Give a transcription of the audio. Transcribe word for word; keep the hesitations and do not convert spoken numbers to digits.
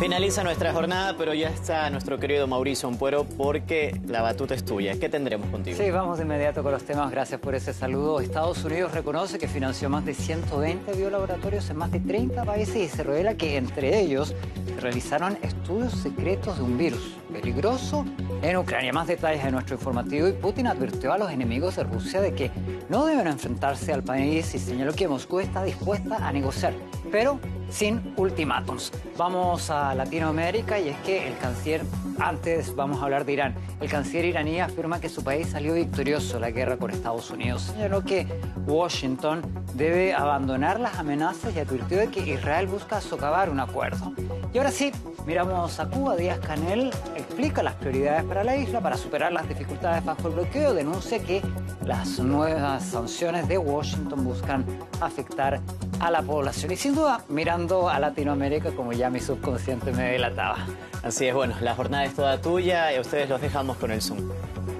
Finaliza nuestra jornada, pero ya está nuestro querido Mauricio Ampuero porque la batuta es tuya. ¿Qué tendremos contigo? Sí, vamos de inmediato con los temas. Gracias por ese saludo. Estados Unidos reconoce que financió más de ciento veinte biolaboratorios en más de treinta países y se revela que entre ellos se realizaron estudios secretos de un virus peligroso en Ucrania. Más detalles en nuestro informativo. Y Putin advirtió a los enemigos de Rusia de que no deben enfrentarse al país y señaló que Moscú está dispuesta a negociar, pero sin ultimátums. Vamos a Latinoamérica y es que el canciller, antes vamos a hablar de Irán, el canciller iraní afirma que su país salió victorioso en la guerra con Estados Unidos. Señaló que Washington debe abandonar las amenazas y advirtió de que Israel busca socavar un acuerdo. Y ahora sí, miramos a Cuba. Díaz-Canel explica las prioridades para la isla para superar las dificultades bajo el bloqueo. Denuncia que las nuevas sanciones de Washington buscan afectar a la población. Y sin duda, mirando a Latinoamérica, como ya mi subconsciente me delataba. Así es, bueno, la jornada es toda tuya y a ustedes los dejamos con el Zoom.